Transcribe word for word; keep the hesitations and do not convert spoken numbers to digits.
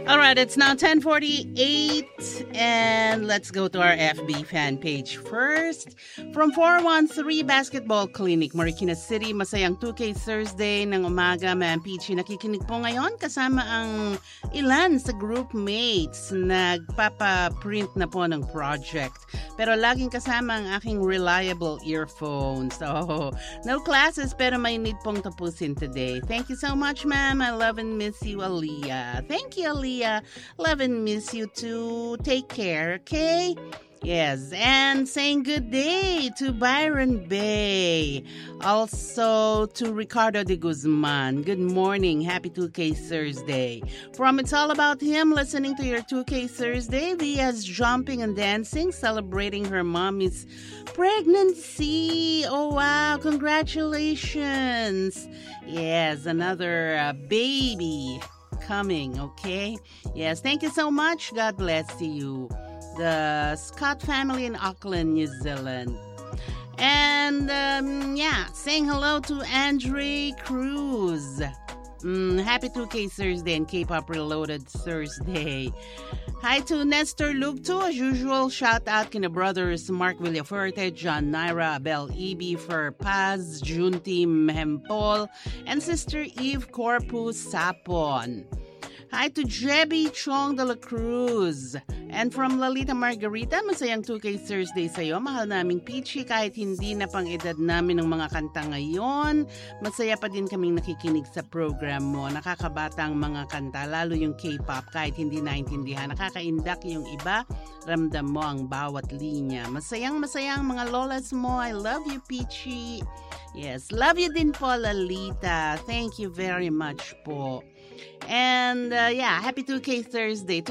All right, it's now ten forty-eight, and let's go to our F B fan page first. From four one three Basketball Clinic, Marikina City, masayang two K Thursday ng umaga, Ma'am Peachy. Nakikinig po ngayon kasama ang ilan sa group mates. Nagpapa-print na po ng project. Pero laging kasama ang aking reliable earphones. So, no classes pero may need pong tapusin today. Thank you so much, ma'am. I love and miss you, Aliyah. Thank you, Aliyah. Love and miss you too. Take care, okay? Yes, and saying good day to Byron Bay. Also to Ricardo de Guzman. Good morning. Happy two K Thursday. From It's All About Him, listening to your two K Thursday, Via's jumping and dancing, celebrating her mommy's pregnancy. Oh, wow. Congratulations. Yes, another uh, baby coming, okay? Yes, thank you so much. God bless you. The Scott family in Auckland, New Zealand. And, um, yeah, saying hello to Andre Cruz. Mm, happy two K Thursday and K-Pop Reloaded Thursday. Hi to Nestor Lugto. As usual, shout out kina brothers Mark Villafuerte, John Naira, Abel Ibi, Fer Paz, Junti Mehempol, and Sister Eve Corpus Sapon. Hi to Jebby Chong de la Cruz. And from Lalita Margarita, masayang two K Thursday sa'yo. Mahal naming Peachy, kahit hindi na pang edad namin ng mga kanta ngayon. Masaya pa din kaming nakikinig sa program mo. Nakakabata ang mga kanta, lalo yung K-pop, kahit hindi naintindihan. Nakakaindak yung iba, ramdam mo ang bawat linya. Masayang masayang mga lolas mo. I love you, Peachy. Yes, love you din po, Lalita. Thank you very much po. And uh, yeah, happy two K Thursday to